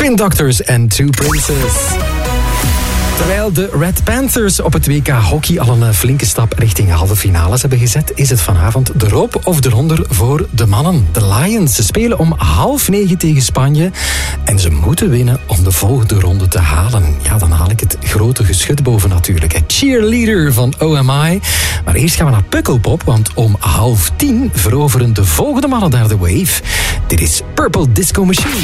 Spin Doctors en Two Princes. Terwijl de Red Panthers op het WK hockey al een flinke stap richting halve finales hebben gezet, is het vanavond de erop of eronder voor de mannen. De Lions. Ze spelen om 8:30 tegen Spanje en ze moeten winnen om de volgende ronde te halen. Ja, dan haal ik het grote geschut boven natuurlijk. Het Cheerleader van OMI. Maar eerst gaan we naar Pukkelpop, want om 9:30 veroveren de volgende mannen daar de wave. Dit is Purple Disco Machine.